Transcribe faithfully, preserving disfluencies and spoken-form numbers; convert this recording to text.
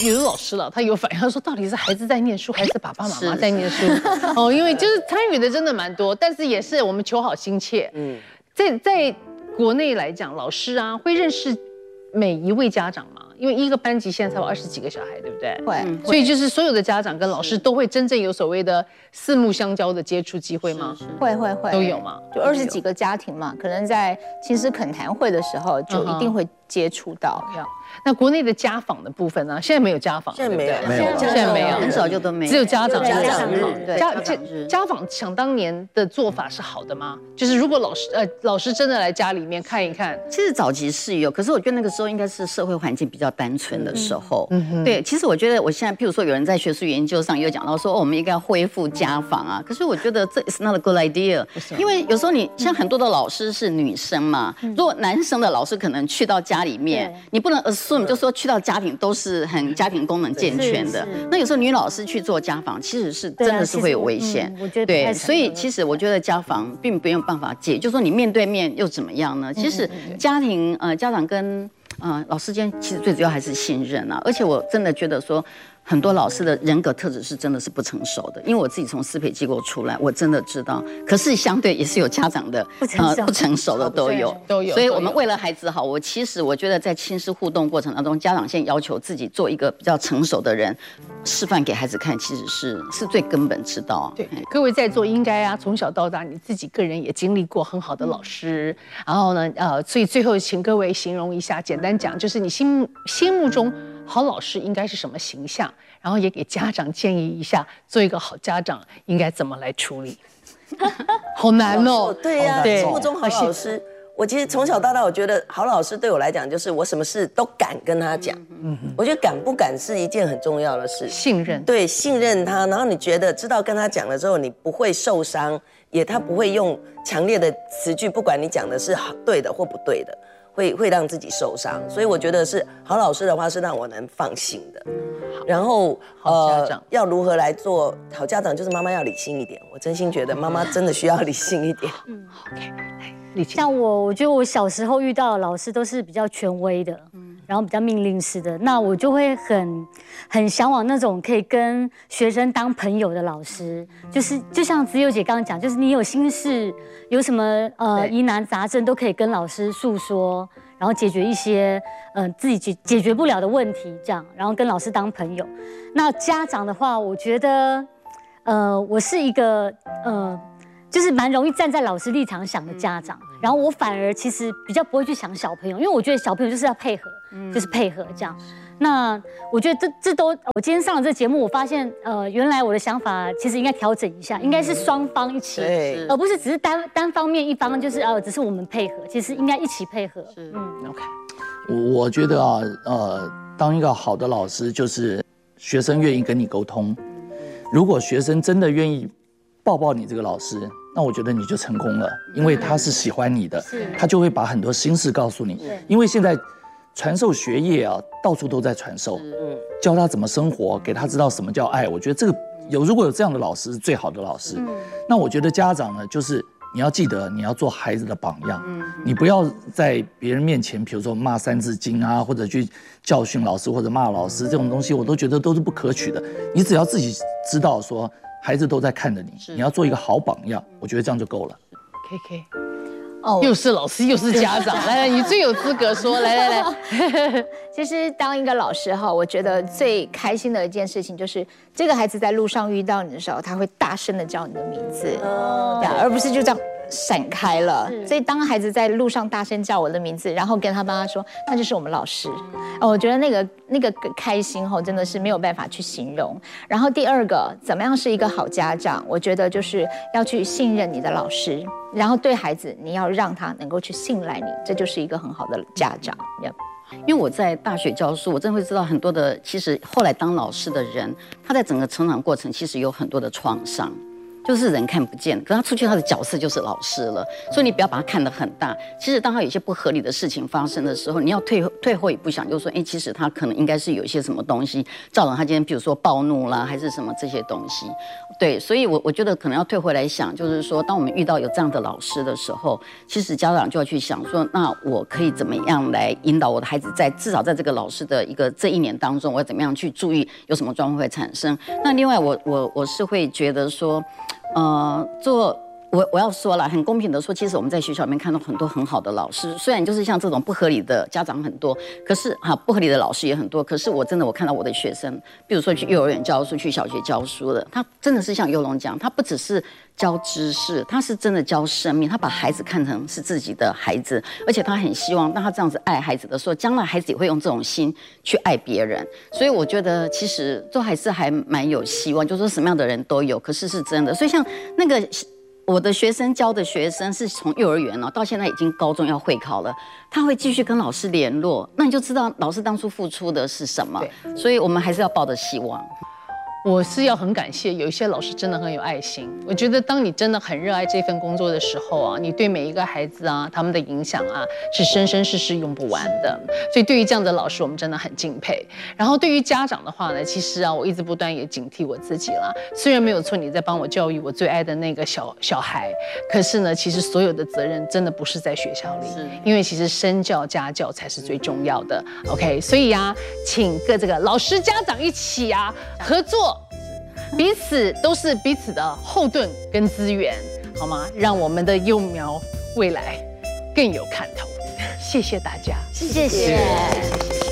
有的老师了，他有反应，他说到底是孩子在念书，还是爸爸妈妈在念书？哦，因为就是参与的真的蛮多，但是也是我们求好心切。嗯，在在国内来讲，老师啊会认识每一位家长吗？因为一个班级现在才有二十几个小孩，对不对？ 会， 所以就是所有的家长跟老师都会真正有所谓的四目相交的接触机会吗？ 会会会， 都有吗？ 就二十几个家庭嘛，可能在亲师恳谈会的时候就一定会接触到。 那国内的家访的部分呢？现在没有家访， 现在没有， 没有， 现在没有， 很早就都没有， 只有家长家长日。 家家家访想当年的做法是好的吗？就是如果老师呃老师真的来家里面看一看， 其实早期是有，可是我觉得那个时候应该是社会环境比较单纯的时候。嗯对，其实我觉得我现在，譬如说有人在学术研究上有讲到说，哦，我们应该要恢复家访啊。可是我觉得这 is not a good idea， 因为有时候你像很多的老师是女生嘛，如果男生的老师可能去到家里面，你不能 assume 就说去到家庭都是很家庭功能健全的。那有时候女老师去做家访，其实是真的是会有危险。 我觉得对，所以其实我觉得家访并没有办法解，就说你面对面又怎么样呢？其实家庭呃家长跟呃老师间其实最主要还是信任啊，而且我真的觉得说。很多老师的人格特质是真的是不成熟的，因为我自己从师培机构出来，我真的知道。可是相对也是有家长的呃不成熟的都有， 都有。 所以我们为了孩子好，我其实我觉得在亲师互动过程当中，家长先要求自己做一个比较成熟的人，示范给孩子看，其实是是最根本之道。 对，各位在座应该啊，从小到大你自己个人也经历过很好的老师，然后呢，呃，所以最后请各位形容一下，简单讲，就是你心目心目中。好老师应该是什么形象？然后也给家长建议一下，做一个好家长应该怎么来处理？好难哦。 对呀、啊，心目中好老师，我其实从小到大，我觉得好老师对我来讲，就是我什么事都敢跟他讲。嗯，我觉得敢不敢是一件很重要的事。 信任， 对，信任他，然后你觉得知道跟他讲了之后，你不会受伤，也他不会用强烈的词句，不管你讲的是对的或不对的。会会让自己受伤，所以我觉得是好老师的话是让我能放心的。然后呃， 要如何来做好家长，就是妈妈要理性一点。我真心觉得妈妈真的需要理性一点。 嗯 ，OK， 来，像我，我觉得我小时候遇到的老师都是比较权威的，嗯，然后比较命令式的，那我就会很很向往那种可以跟学生当朋友的老师，就是就像子友姐刚刚讲，就是你有心事。有什么呃疑难杂症都可以跟老师诉说，然后解决一些呃自己解解决不了的问题，这样，然后跟老师当朋友。那家长的话，我觉得，呃，我是一个呃，就是蛮容易站在老师立场想的家长，然后我反而其实比较不会去想小朋友，因为我觉得小朋友就是要配合，就是配合这样。那我觉得这这都，我今天上了这节目，我发现，呃，原来我的想法其实应该调整一下，应该是双方一起，而不是只是单单方面一方，就是呃，只是我们配合，其实应该一起配合。 嗯 ，OK。 我觉得啊，呃，当一个好的老师，就是学生愿意跟你沟通。如果学生真的愿意抱抱你这个老师，那我觉得你就成功了，因为他是喜欢你的，他就会把很多心事告诉你。因为现在。传授学业啊，到处都在传授，嗯，教他怎么生活，给他知道什么叫爱。我觉得这个有如果有这样的老师，是最好的老师。嗯，那我觉得家长呢，就是你要记得你要做孩子的榜样，嗯，你不要在别人面前，比如说骂三字经啊，或者去教训老师或者骂老师这种东西，我都觉得都是不可取的。你只要自己知道说孩子都在看着你，你要做一个好榜样，我觉得这样就够了。 K K。哦，又是老师又是家长，来来，你最有资格说，来来来。 其实当一个老师哈，我觉得最开心的一件事情就是这个孩子在路上遇到你的时候，他会大声的叫你的名字，哦，而不是就这样闪开了。所以当孩子在路上大声叫我的名字，然后跟他帮他说，那就是我们老师。哦，我觉得那个那个开心哈，真的是没有办法去形容。然后第二个，怎么样是一个好家长？我觉得就是要去信任你的老师。然后对孩子，你要让他能够去信赖你，这就是一个很好的家长。 因为我在大学教书，我真的会知道很多的，其实后来当老师的人，他在整个成长过程其实有很多的创伤。 就是人看不见，可是他出去他的角色就是老师了，所以你不要把他看得很大。其实当他有一些不合理的事情发生的时候，你要退退后一步想，就是说，哎，其实他可能应该是有一些什么东西造成他今天，比如说暴怒啦，还是什么这些东西。对，所以我我觉得可能要退回来想，就是说，当我们遇到有这样的老师的时候，其实家长就要去想说，那我可以怎么样来引导我的孩子在，在至少在这个老师的一个这一年当中，我要怎么样去注意有什么状况会产生。那另外我，我我我是会觉得说。呃，做我我要说了，很公平的说，其实我们在学校里面看到很多很好的老师，虽然就是像这种不合理的家长很多，可是哈不合理的老师也很多，可是我真的我看到我的学生，比如说去幼儿园教书、去小学教书的，他真的是像幼龙讲，他不只是教知识，他是真的教生命，他把孩子看成是自己的孩子，而且他很希望当他这样子爱孩子的时候，将来孩子也会用这种心去爱别人。所以我觉得其实都还是还蛮有希望，就是说什么样的人都有，可是是真的。所以像那个我的学生教的学生是从幼儿园哦到现在已经高中要会考了，他会继续跟老师联络，那你就知道老师当初付出的是什么。所以我们还是要抱着希望。 我是要很感谢有一些老师真的很有爱心。我觉得当你真的很热爱这份工作的时候啊，你对每一个孩子啊，他们的影响啊，是生生世世用不完的。所以对于这样的老师，我们真的很敬佩。然后对于家长的话呢，其实啊，我一直不断也警惕我自己啦。虽然没有错，你在帮我教育我最爱的那个小小孩，可是呢，其实所有的责任真的不是在学校里，因为其实身教家教才是最重要的。OK， 所以啊，请各这个老师家长一起啊合作。彼此都是彼此的后盾跟资源，好吗？让我们的幼苗未来更有看头。谢谢大家， 谢谢。